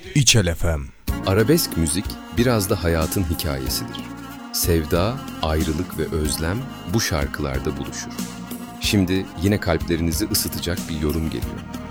İçel FM. Arabesk müzik biraz da hayatın hikayesidir. Sevda, ayrılık ve özlem bu şarkılarda buluşur. Şimdi yine kalplerinizi ısıtacak bir yorum geliyor.